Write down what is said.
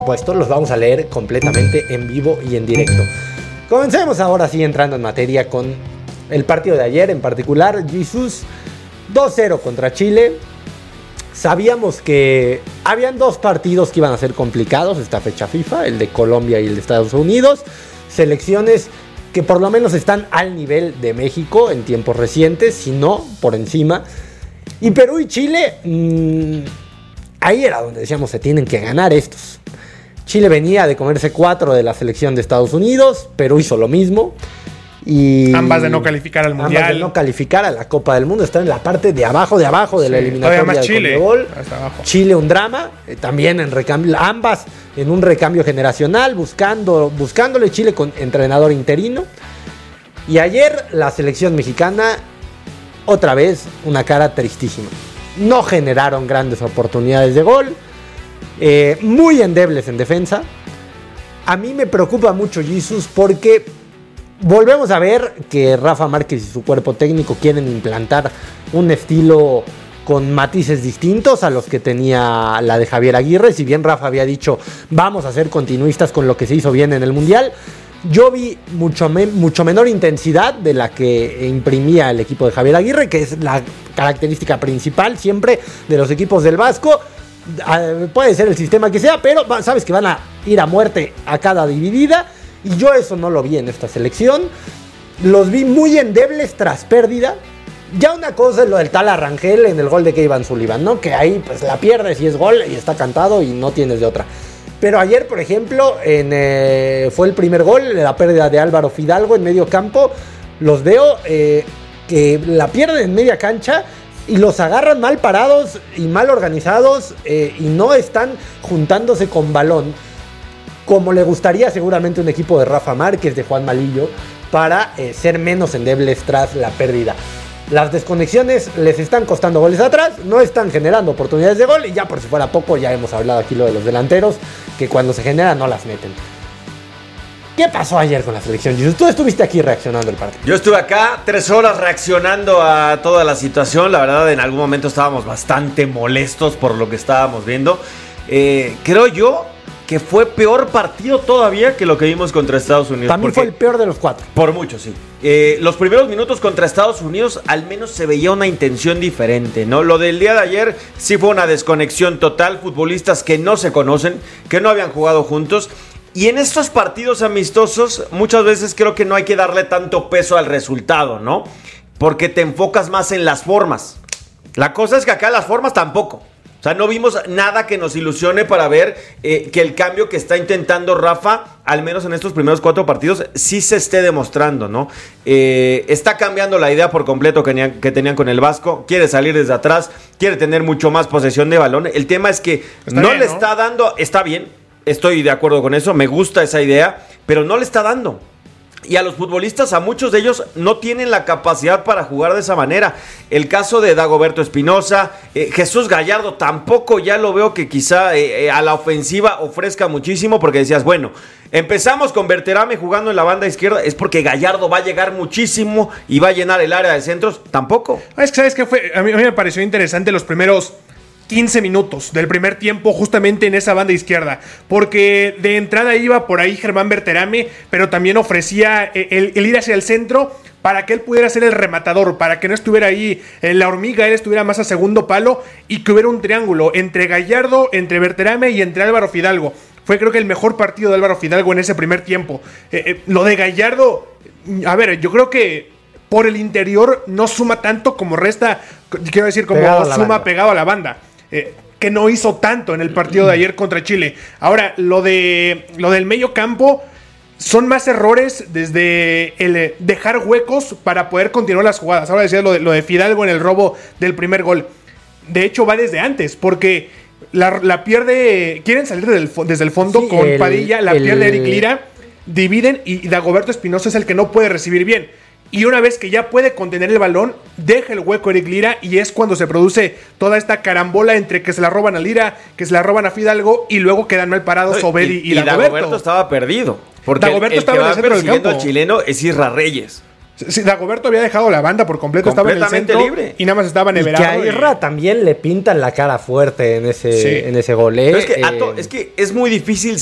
Puesto, los vamos a leer completamente en vivo y en directo. Comencemos ahora sí entrando en materia con el partido de ayer, en particular Jesús 2-0 contra Chile. Sabíamos que habían dos partidos que iban a ser complicados esta fecha FIFA, el de Colombia y el de Estados Unidos, selecciones que por lo menos están al nivel de México en tiempos recientes, si no por encima. Y Perú y Chile, ahí era donde decíamos se tienen que ganar estos. Chile venía de comerse 4 de la selección de Estados Unidos, Perú hizo lo mismo. Y ambas de no calificar al Mundial. Ambas de no calificar a la Copa del Mundo. Están en la parte de abajo de la eliminatoria más de Chile, Conmebol. Chile un drama, también en recambio, ambas en un recambio generacional, buscándole Chile con entrenador interino. Y ayer la selección mexicana, otra vez, una cara tristísima. No generaron grandes oportunidades de gol. Muy endebles en defensa. A mí me preocupa mucho Jesús porque volvemos a ver que Rafa Márquez y su cuerpo técnico quieren implantar un estilo con matices distintos a los que tenía la de Javier Aguirre. Si bien Rafa había dicho vamos a ser continuistas con lo que se hizo bien en el Mundial, yo vi mucho menor intensidad de la que imprimía el equipo de Javier Aguirre, que es la característica principal siempre de los equipos del Vasco. Puede ser el sistema que sea, pero sabes que van a ir a muerte a cada dividida. Y yo eso no lo vi en esta selección. Los vi muy endebles tras pérdida. Ya una cosa es lo del tal Arrangel en el gol de Keivan Sullivan, ¿no? Que ahí pues la pierdes y es gol y está cantado y no tienes de otra. Pero ayer, por ejemplo, fue el primer gol, la pérdida de Álvaro Fidalgo en medio campo. Los veo que la pierden en media cancha y los agarran mal parados y mal organizados y no están juntándose con balón como le gustaría seguramente un equipo de Rafa Márquez, de Juan Malillo, para ser menos endebles tras la pérdida. Las desconexiones les están costando goles atrás, no están generando oportunidades de gol y ya por si fuera poco, ya hemos hablado aquí lo de los delanteros, que cuando se generan no las meten. ¿Qué pasó ayer con la selección? Tú estuviste aquí reaccionando al partido. Yo estuve acá 3 horas reaccionando a toda la situación. La verdad, en algún momento estábamos bastante molestos por lo que estábamos viendo. Creo yo que fue peor partido todavía que lo que vimos contra Estados Unidos. También fue el peor de los 4. Por mucho, sí. Los primeros minutos contra Estados Unidos al menos se veía una intención diferente, ¿no? Lo del día de ayer sí fue una desconexión total. Futbolistas que no se conocen, que no habían jugado juntos. Y en estos partidos amistosos muchas veces creo que no hay que darle tanto peso al resultado, ¿no? Porque te enfocas más en las formas. La cosa es que acá las formas tampoco. O sea, no vimos nada que nos ilusione para ver que el cambio que está intentando Rafa, al menos en estos primeros 4 partidos, sí se esté demostrando, ¿no? Está cambiando la idea por completo que tenían con el Vasco. Quiere salir desde atrás, quiere tener mucho más posesión de balón. El tema es que está dando, está bien. Estoy de acuerdo con eso, me gusta esa idea, pero no le está dando. Y a los futbolistas, a muchos de ellos, no tienen la capacidad para jugar de esa manera. El caso de Dagoberto Espinosa, Jesús Gallardo, tampoco ya lo veo que quizá a la ofensiva ofrezca muchísimo, porque decías, bueno, empezamos con Berterame jugando en la banda izquierda, es porque Gallardo va a llegar muchísimo y va a llenar el área de centros, tampoco. Es que, ¿sabes qué fue? A mí me pareció interesante los primeros 15 minutos del primer tiempo justamente en esa banda izquierda, porque de entrada iba por ahí Germán Berterame, pero también ofrecía el ir hacia el centro para que él pudiera ser el rematador, para que no estuviera ahí la hormiga, él estuviera más a segundo palo y que hubiera un triángulo entre Gallardo, entre Berterame y entre Álvaro Fidalgo. Fue creo que el mejor partido de Álvaro Fidalgo en ese primer tiempo. Lo de Gallardo, a ver, yo creo que por el interior no suma tanto como resta, quiero decir, como suma pegado a la banda. Que no hizo tanto en el partido de ayer contra Chile. Ahora, lo del medio campo son más errores desde el dejar huecos para poder continuar las jugadas. Ahora decías lo de Fidalgo en el robo del primer gol. De hecho, va desde antes, porque la pierde. Quieren salir desde el fondo con Padilla, la pierde Eric Lira, dividen y Dagoberto Espinosa es el que no puede recibir bien. Y una vez que ya puede contener el balón, deja el hueco Eric Lira y es cuando se produce toda esta carambola entre que se la roban a Lira, que se la roban a Fidalgo y luego quedan mal parados Obedi y Dagoberto. Estaba perdido. Porque Dagoberto el estaba que va en el centro del persiguiendo campo. al chileno es Isra Reyes. Sí, Dagoberto había dejado la banda por completo, estaba en el Completamente centro libre. y nada más estaba Y que Everardo. a Irra también le pintan la cara fuerte en ese gol. Pero es que es muy difícil